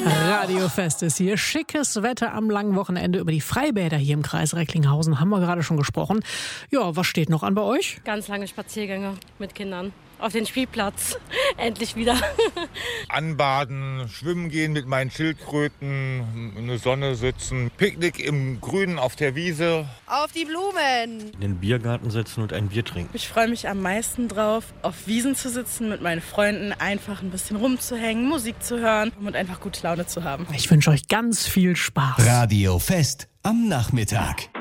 Radiofest ist hier. Schickes Wetter am langen Wochenende. Über die Freibäder hier im Kreis Recklinghausen haben wir gerade schon gesprochen. Ja, was steht noch an bei euch? Ganz lange Spaziergänge mit Kindern. Auf den Spielplatz. Endlich wieder. Anbaden, schwimmen gehen mit meinen Schildkröten, in der Sonne sitzen, Picknick im Grünen auf der Wiese. Auf die Blumen. In den Biergarten sitzen und ein Bier trinken. Ich freue mich am meisten drauf, auf Wiesen zu sitzen, mit meinen Freunden einfach ein bisschen rumzuhängen, Musik zu hören und einfach gute Laune zu haben. Ich wünsche euch ganz viel Spaß. Radiofest am Nachmittag.